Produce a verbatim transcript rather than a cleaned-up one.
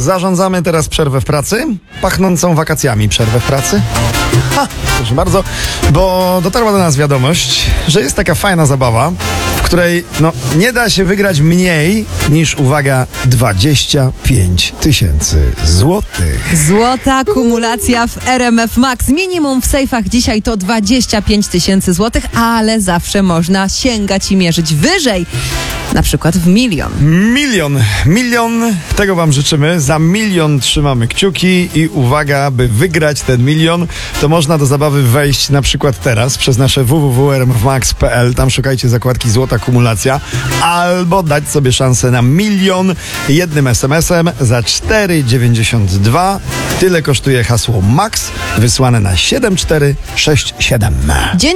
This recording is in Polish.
Zarządzamy teraz przerwę w pracy, pachnącą wakacjami przerwę w pracy. Ha, proszę bardzo, bo dotarła do nas wiadomość, że jest taka fajna zabawa, w której no, nie da się wygrać mniej niż, uwaga, dwadzieścia pięć tysięcy złotych. Złota kumulacja w R M F Max. Minimum w sejfach dzisiaj to dwadzieścia pięć tysięcy złotych, ale zawsze można sięgać i mierzyć wyżej. Na przykład w milion. Milion, milion, tego wam życzymy. Za milion trzymamy kciuki i uwaga, by wygrać ten milion, to można do zabawy wejść na przykład teraz przez nasze w w w kropka r m f max kropka p l. Tam szukajcie zakładki Złota Kumulacja, albo dać sobie szansę na milion jednym es em esem za cztery dziewięćdziesiąt dwa. Tyle kosztuje hasło MAX wysłane na siedem cztery sześć siedem. Dzień